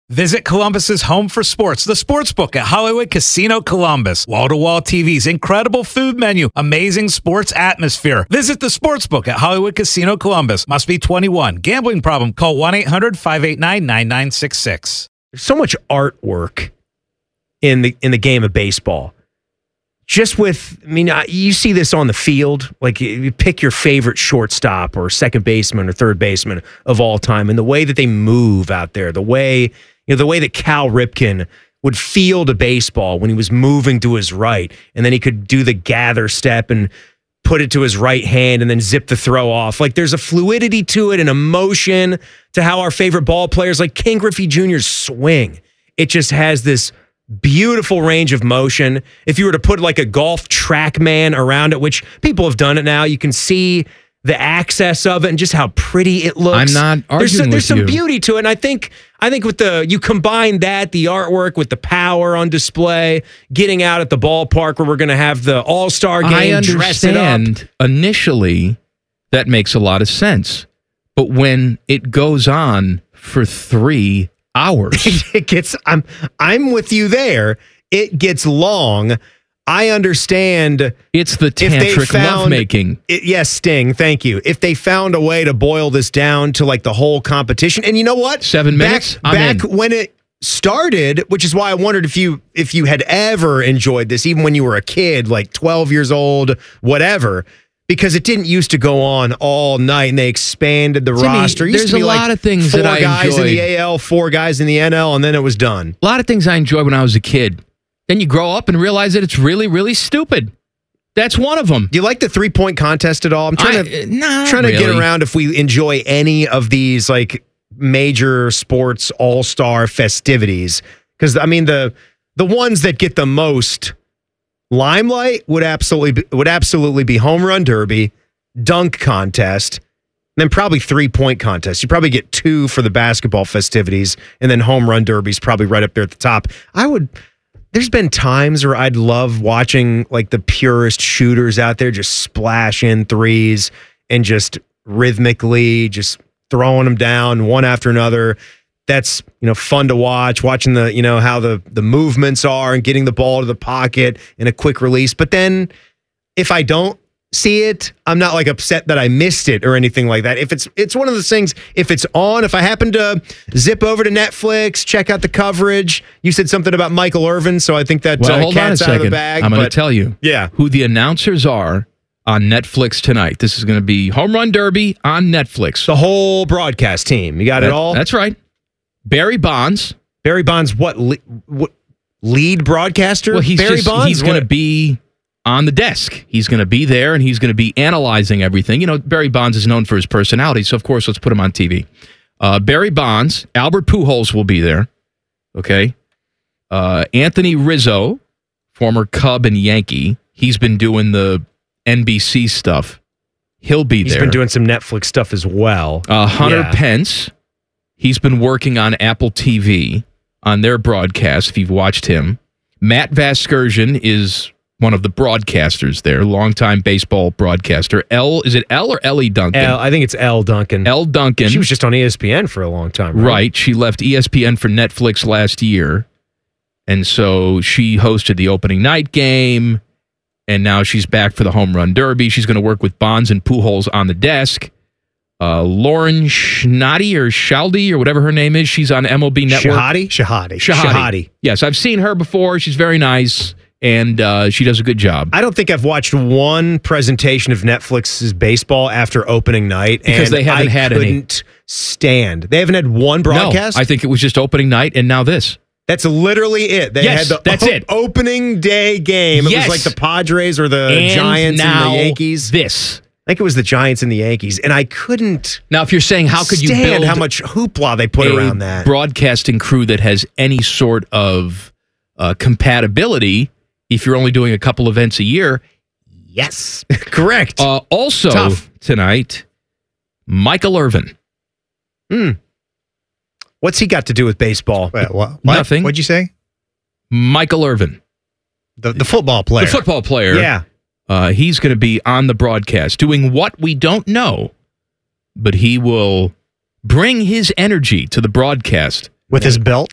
Visit Columbus's home for sports, the Sportsbook at Hollywood Casino Columbus. Wall-to-wall TVs, incredible food menu, amazing sports atmosphere. Visit the Sportsbook at Hollywood Casino Columbus. Must be 21. Gambling problem? Call 1-800-589-9966. There's so much artwork in the game of baseball. Just with, you see this on the field. Like, you pick your favorite shortstop or second baseman or third baseman of all time, and the way that they move out there, the way that Cal Ripken would field a baseball when he was moving to his right, and then he could do the gather step and put it to his right hand and then zip the throw off. Like, there's a fluidity to it and a motion to how our favorite ball players, like Ken Griffey Jr.'s swing. It just has this beautiful range of motion. If you were to put like a golf track man around it, which people have done it now, you can see the access of it and just how pretty it looks. I'm not arguing There's some with you. beauty to it, and I think with you combine that, the artwork with the power on display, getting out at the ballpark where we're going to have the All-Star game, dress it up. I understand initially that makes a lot of sense, but when it goes on for 3 hours, it gets. I'm with you there. It gets long. I understand. It's the tantric lovemaking. Yes, Sting, thank you. If they found a way to boil this down to like the whole competition, and you know what? 7 minutes? Back when it started, which is why I wondered if you had ever enjoyed this, even when you were a kid, like 12 years old, whatever, because it didn't used to go on all night, and they expanded the roster. It used there's to be a lot like of things 4 that I guys enjoyed. in the AL, 4 guys in the NL, and then it was done. A lot of things I enjoyed when I was a kid. Then you grow up and realize that it's really, really stupid. That's one of them. Do you like the 3-point contest at all? I'm trying to get around if we enjoy any of these like major sports all-star festivities. Because the ones that get the most limelight would absolutely be home run derby, dunk contest, and then probably 3-point contest. You probably get 2 for the basketball festivities, and then home run derby's probably right up there at the top. There's been times where I'd love watching like the purest shooters out there just splash in threes and just rhythmically just throwing them down one after another. That's, fun to watch, watching the, how the movements are and getting the ball to the pocket in a quick release. But then if I don't see it, I'm not like upset that I missed it or anything like that. If it's one of those things, if it's on, if I happen to zip over to Netflix, check out the coverage. You said something about Michael Irvin, so I think that hold on a cat's out second. of the bag. I'm going to tell you who the announcers are on Netflix tonight. This is going to be Home Run Derby on Netflix. The whole broadcast team. You got it all? That's right. Barry Bonds. Barry Bonds, what lead broadcaster? Well, he's Bonds? going to be on the desk. He's going to be there, and he's going to be analyzing everything. Barry Bonds is known for his personality, so of course, let's put him on TV. Barry Bonds, Albert Pujols will be there. Okay. Anthony Rizzo, former Cub and Yankee. He's been doing the NBC stuff. He'll be there. He's been doing some Netflix stuff as well. Hunter Pence. He's been working on Apple TV on their broadcast, if you've watched him. Matt Vasgersian is one of the broadcasters there, longtime baseball broadcaster. Is it L or Ellie Duncan? I think it's L. Duncan. L. Duncan. She was just on ESPN for a long time, right? Right. She left ESPN for Netflix last year. And so she hosted the opening night game, and now she's back for the Home Run Derby. She's going to work with Bonds and Pujols on the desk. Lauren Shaldy or whatever her name is. She's on MLB Network. Shahadi. Yes, I've seen her before. She's very nice, and she does a good job. I don't think I've watched one presentation of Netflix's baseball after opening night. Because they haven't had any. I couldn't stand. They haven't had one broadcast? No, I think it was just opening night, and now this. That's literally it. They had the opening day game. It was like the Padres or the Giants and the Yankees. This. I think it was the Giants and the Yankees, and I couldn't. Now, if you're saying how could you build how much hoopla they put around that broadcasting crew that has any sort of compatibility, if you're only doing a couple events a year, yes, correct. Also tonight, Michael Irvin. What's he got to do with baseball? Wait, what? Nothing. What'd you say? Michael Irvin, the football player. The football player. Yeah. He's going to be on the broadcast doing what we don't know, but he will bring his energy to the broadcast. With his belt?